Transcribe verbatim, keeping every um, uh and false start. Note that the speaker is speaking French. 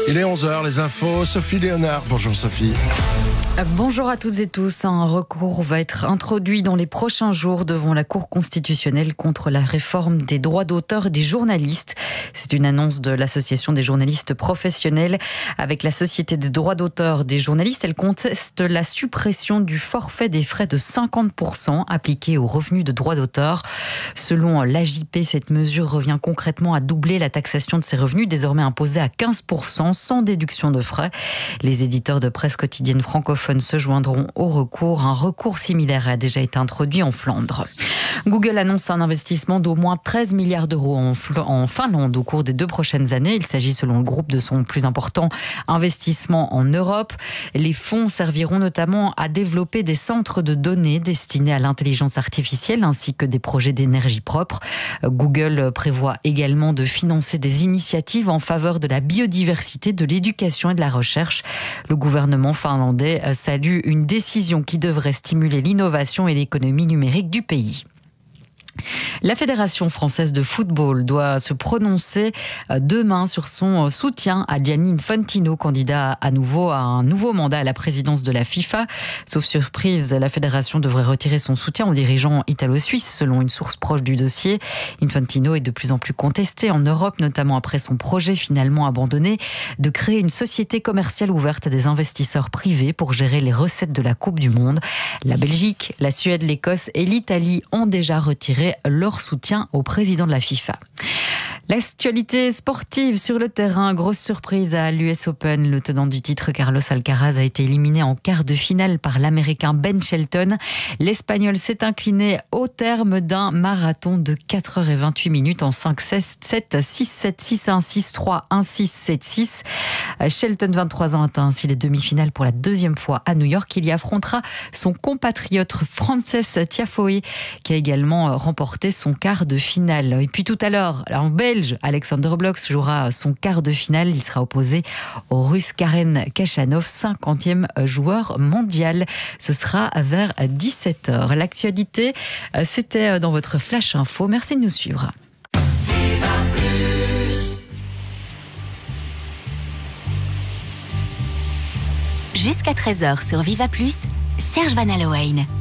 Il est onze heures, les infos, Sophie Léonard. Bonjour Sophie. Bonjour à toutes et tous. Un recours va être introduit dans les prochains jours devant la Cour constitutionnelle contre la réforme des droits d'auteur des journalistes. C'est une annonce de l'Association des journalistes professionnels. Avec la Société des droits d'auteur des journalistes, elle conteste la suppression du forfait des frais de cinquante pour cent appliqué aux revenus de droits d'auteur. Selon l'A J P, cette mesure revient concrètement à doubler la taxation de ces revenus, désormais imposée à quinze pour cent sans déduction de frais. Les éditeurs de presse quotidienne francophones se joindront au recours. Un recours similaire a déjà été introduit en Flandre. Google annonce un investissement d'au moins treize milliards d'euros en, en Finlande au cours des deux prochaines années. Il s'agit selon le groupe de son plus important investissement en Europe. Les fonds serviront notamment à développer des centres de données destinés à l'intelligence artificielle ainsi que des projets d'énergie propre. Google prévoit également de financer des initiatives en faveur de la biodiversité, de l'éducation et de la recherche. Le gouvernement finlandais salue une décision qui devrait stimuler l'innovation et l'économie numérique du pays. La Fédération française de football doit se prononcer demain sur son soutien à Gianni Infantino, candidat à nouveau à un nouveau mandat à la présidence de la FIFA. Sauf surprise, la fédération devrait retirer son soutien au dirigeant italo-suisse, selon une source proche du dossier. Infantino est de plus en plus contesté en Europe, notamment après son projet finalement abandonné de créer une société commerciale ouverte à des investisseurs privés pour gérer les recettes de la Coupe du Monde. La Belgique, la Suède, l'Écosse et l'Italie ont déjà retiré leur soutien au président de la FIFA. L'actualité sportive sur le terrain, grosse surprise à l'U S Open. Le tenant du titre, Carlos Alcaraz, a été éliminé en quart de finale par l'Américain Ben Shelton. L'Espagnol s'est incliné au terme d'un marathon de quatre heures vingt-huit minutes en cinq sept, six sept, six un, six trois, un six, sept six. Shelton, vingt-trois ans, atteint ainsi les demi-finales pour la deuxième fois à New York. Il y affrontera son compatriote Frances Tiafoe, qui a également remporté son quart de finale. Et puis tout à l'heure, en Belgique, Alexander Blocks jouera son quart de finale. Il sera opposé au Russe Karen Khachanov, cinquantième joueur mondial. Ce sera vers dix-sept heures. L'actualité, c'était dans votre Flash Info. Merci de nous suivre. Jusqu'à treize heures sur Viva Plus, Serge Van Allowen.